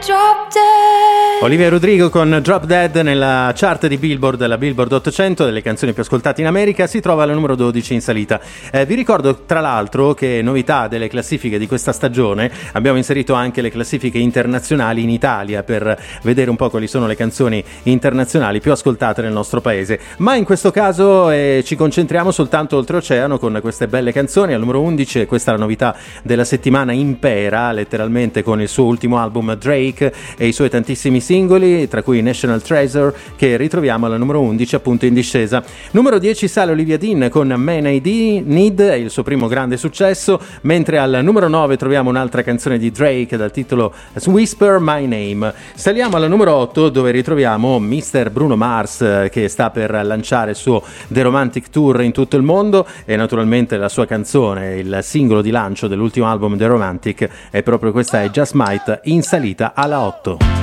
Olivia Rodrigo con Drop Dead nella chart di Billboard, la Billboard 800 delle canzoni più ascoltate in America, si trova al numero 12 in salita. Vi ricordo tra l'altro che novità delle classifiche di questa stagione, abbiamo inserito anche le classifiche internazionali in Italia per vedere un po' quali sono le canzoni internazionali più ascoltate nel nostro paese, ma in questo caso ci concentriamo soltanto oltreoceano con queste belle canzoni. Al numero 11 questa è la novità della settimana, Impera, letteralmente, con il suo ultimo album Drake e i suoi tantissimi singoli, tra cui National Treasure, che ritroviamo alla numero 11 appunto in discesa. Numero 10 sale Olivia Dean con Man I Need, è il suo primo grande successo, mentre al numero 9 troviamo un'altra canzone di Drake dal titolo Whisper My Name. Saliamo alla numero 8 dove ritroviamo Mr. Bruno Mars, che sta per lanciare il suo The Romantic Tour in tutto il mondo, e naturalmente la sua canzone, il singolo di lancio dell'ultimo album The Romantic, è proprio questa, è Just Might, in salita alla 8.